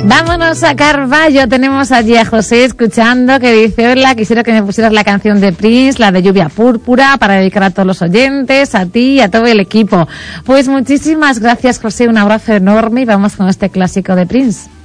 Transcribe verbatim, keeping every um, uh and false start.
Vámonos a Carballo, tenemos allí a José escuchando, que dice: hola, quisiera que me pusieras la canción de Prince, la de Lluvia Púrpura, para dedicar a todos los oyentes, a ti y a todo el equipo. Pues muchísimas gracias, José, un abrazo enorme y vamos con este clásico de Prince.